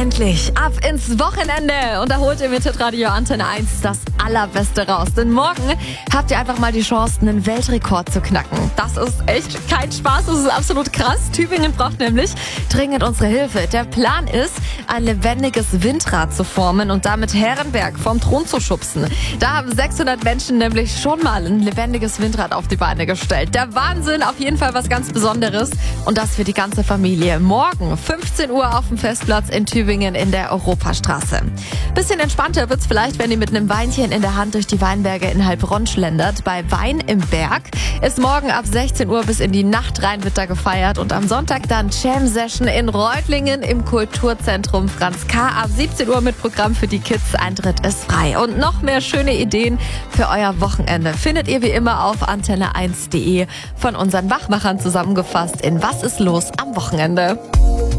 endlich ab ins Wochenende und da holt ihr mit Hitradio Antenne 1 das Allerbeste raus. Denn morgen habt ihr einfach mal die Chance, einen Weltrekord zu knacken. Das ist echt kein Spaß, das ist absolut krass. Tübingen braucht nämlich dringend unsere Hilfe. Der Plan ist, ein lebendiges Windrad zu formen und damit Herrenberg vom Thron zu schubsen. Da haben 600 Menschen nämlich schon mal ein lebendiges Windrad auf die Beine gestellt. Der Wahnsinn, auf jeden Fall was ganz Besonderes und das für die ganze Familie. Morgen 15 Uhr auf dem Festplatz in Tübingen in der Europastraße. Bisschen entspannter wird's vielleicht, wenn ihr mit einem Weinchen in der Hand durch die Weinberge in Heilbronn schlendert. Bei Wein im Berg ist morgen ab 16 Uhr bis in die Nacht rein wird da gefeiert und am Sonntag dann Jam-Session in Reutlingen im Kulturzentrum Franz K. Ab 17 Uhr mit Programm für die Kids. Eintritt ist frei. Und noch mehr schöne Ideen für euer Wochenende findet ihr wie immer auf antenne1.de von unseren Wachmachern zusammengefasst in Was ist los am Wochenende.